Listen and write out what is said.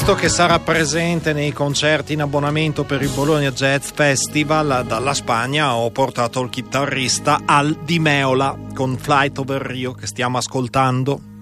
Visto che sarà presente nei concerti in abbonamento per il Bologna Jazz Festival, dalla Spagna ho portato il chitarrista Al Di Meola con Flight Over Rio, che stiamo ascoltando.